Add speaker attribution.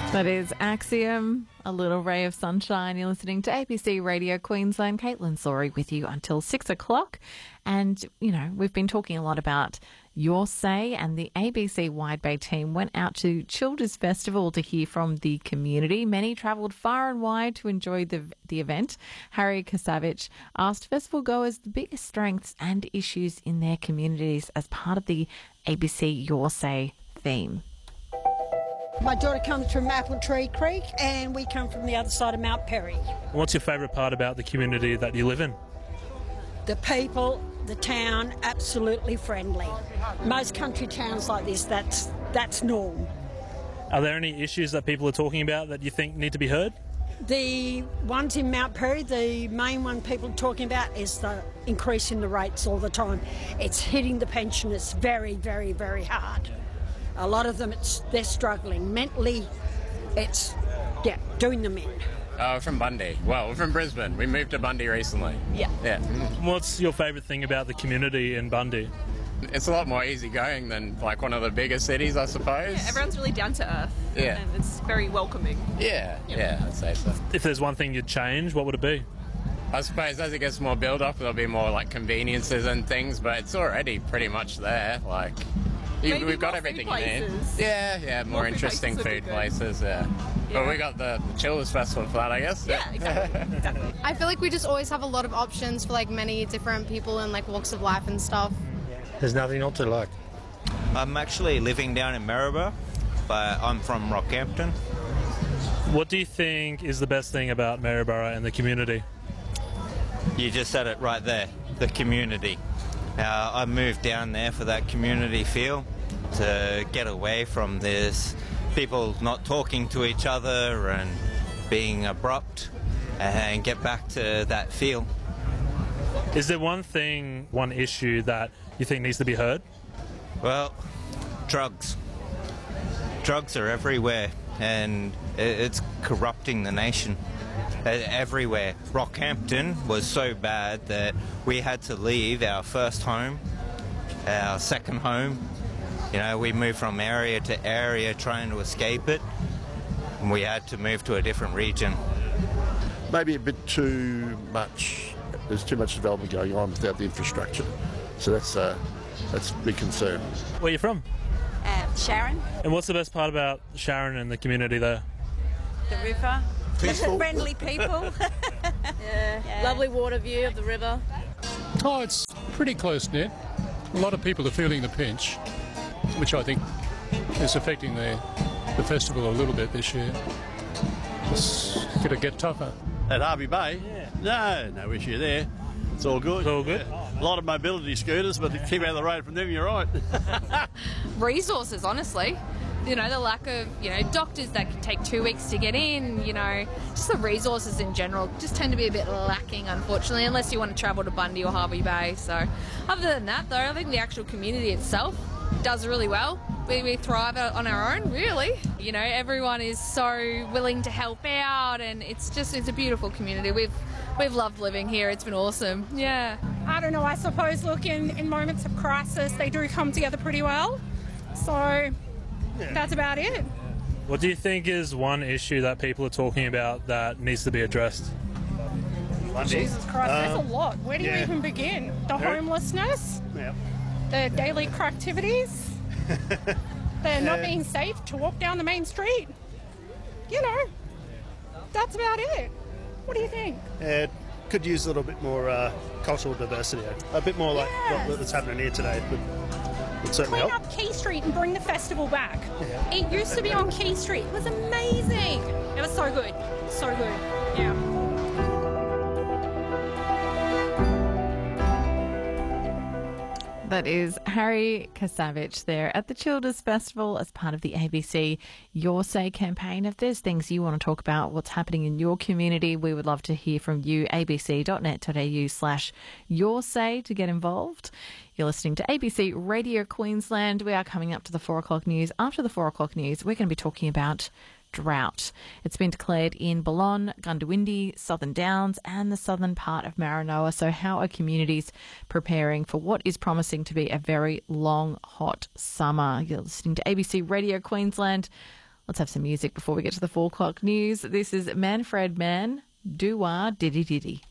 Speaker 1: That is Axiom, A Little Ray of Sunshine. You're listening to ABC Radio Queensland. Caitlin Sorry with you until 6 o'clock. And, you know, we've been talking a lot about Your Say, and the ABC Wide Bay team went out to Childers Festival to hear from the community. Many travelled far and wide to enjoy the event. Harry Kasavich asked festival goers the biggest strengths and issues in their communities as part of the ABC Your Say theme.
Speaker 2: My daughter comes from Apple Tree Creek and we come from the other side of Mount Perry.
Speaker 3: What's your favourite part about the community that you live in?
Speaker 2: The people, the town, absolutely friendly. Most country towns like this, that's norm.
Speaker 3: Are there any issues that people are talking about that you think need to be heard?
Speaker 2: The ones in Mount Perry, the main one people are talking about is the increase in the rates all the time. It's hitting the pensioners very, very, very hard. A lot of them, they're struggling. Mentally, it's, doing them in.
Speaker 4: We're from Bundy. Well, we're from Brisbane. We moved to Bundy recently. Yeah.
Speaker 3: What's your favourite thing about the community in Bundy?
Speaker 4: It's a lot more easygoing than, like, one of the bigger cities, I suppose.
Speaker 5: Yeah, everyone's really down to earth.
Speaker 4: Yeah.
Speaker 5: And it's very welcoming.
Speaker 4: Yeah, I'd say so.
Speaker 3: If there's one thing you'd change, what would it be?
Speaker 4: I suppose as it gets more build-up, there'll be more, like, conveniences and things, but it's already pretty much there, like... We've got everything you need. Yeah, more interesting food places, But we got the Chillers Festival for that, I guess.
Speaker 5: Yeah, exactly.
Speaker 6: I feel like we just always have a lot of options for like many different people and like walks of life and stuff.
Speaker 7: There's nothing not to like.
Speaker 8: I'm actually living down in Maryborough, but I'm from Rockhampton.
Speaker 3: What do you think is the best thing about Maryborough and the community?
Speaker 8: You just said it right there, the community. I moved down there for that community feel, to get away from this people not talking to each other and being abrupt, and get back to that feel.
Speaker 3: Is there one issue that you think needs to be heard?
Speaker 8: Well, drugs. Drugs are everywhere and it's corrupting the nation. Everywhere. Rockhampton was so bad that we had to leave our first home, our second home. You know, we moved from area to area trying to escape it, and we had to move to a different region.
Speaker 7: Maybe a bit too much. There's too much development going on without the infrastructure. So that's a big concern.
Speaker 3: Where are you from?
Speaker 9: Sharon.
Speaker 3: And what's the best part about Sharon and the community there?
Speaker 9: The river.
Speaker 7: Peaceful.
Speaker 9: Friendly people.
Speaker 5: Yeah. Lovely water view of the river.
Speaker 10: Oh, it's pretty close-knit. A lot of people are feeling the pinch, which I think is affecting the festival a little bit this year. It's going to get tougher.
Speaker 11: At Harvey Bay? Yeah. No issue there. It's all good.
Speaker 3: It's all good?
Speaker 11: A lot of mobility scooters, but keep out of the road from them, you're right.
Speaker 5: Resources, honestly. You know, the lack of, doctors that can take 2 weeks to get in, just the resources in general just tend to be a bit lacking, unfortunately, unless you want to travel to Bundy or Harvey Bay. So other than that, though, I think the actual community itself does really well. We thrive on our own, really. Everyone is so willing to help out, and it's a beautiful community. We've loved living here. It's been awesome. Yeah.
Speaker 12: I don't know, I suppose, look, in moments of crisis, they do come together pretty well. So that's about it.
Speaker 3: What do you think is one issue that people are talking about that needs to be addressed?
Speaker 12: Jesus Christ, there's a lot. Where do you even begin? The homelessness? The daily activities? They're not being safe to walk down the main street. That's about it. What do you think?
Speaker 13: Could use a little bit more cultural diversity. A bit more like what's happening here today would certainly
Speaker 12: Clean
Speaker 13: help.
Speaker 12: up Key Street and bring the festival back. Yeah. It used to be on Key Street. It was amazing. It was so good. So good. Yeah.
Speaker 1: That is Harry Kasavich there at the Childers Festival as part of the ABC Your Say campaign. If there's things you want to talk about, what's happening in your community, we would love to hear from you. abc.net.au/yoursay to get involved. You're listening to ABC Radio Queensland. We are coming up to the 4 o'clock news. After the 4 o'clock news, we're going to be talking about drought. It's been declared in Balonne, Goondiwindi, Southern Downs and the southern part of Maranoa. So how are communities preparing for what is promising to be a very long, hot summer? You're listening to ABC Radio Queensland. Let's have some music before we get to the 4 o'clock news. This is Manfred Mann, Doo-Wah Diddy Diddy.